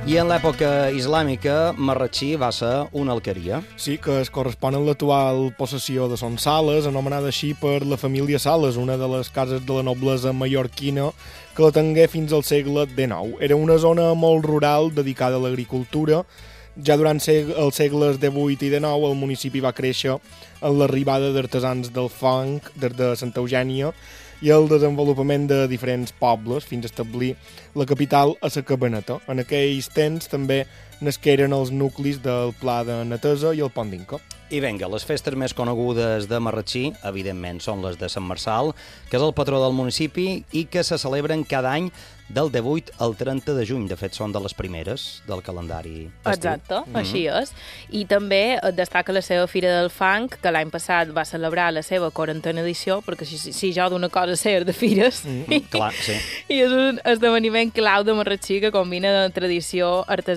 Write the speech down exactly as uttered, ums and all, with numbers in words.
I en l'època islàmica, Marratxí va ser una alqueria. Sí, que es correspon amb l'actual possessió de Son Sales, anomenada així per la família Sales, una de les cases de la noblesa mallorquina que la tingué fins al segle dinou. Era una zona molt rural dedicada a l'agricultura. Ja durant els segles divuit i dinou el municipi va créixer amb l'arribada d'artesans del fang des de Santa Eugènia i el desenvolupament de diferents pobles fins a establir la capital a la Cabaneta. En aquells temps també nasqueren els nuclis del Pla de Netesa i el Pont d'Inca. I vinga, les festes més conegudes de Marratxí, evidentment, són les de Sant Marçal, que és el patró del municipi i que se celebren cada any del divuit al trenta de juny. De fet, són de les primeres del calendari festiu. Exacte, Mm-hmm. així és. I també destaca la seva Fira del Fang, que l'any passat va celebrar la seva quarantena edició, perquè si, si jo d'una cosa sé de fires, Mm-hmm. Clar, sí. i és un esdeveniment clau de Marratxí que combina tradició, artesania,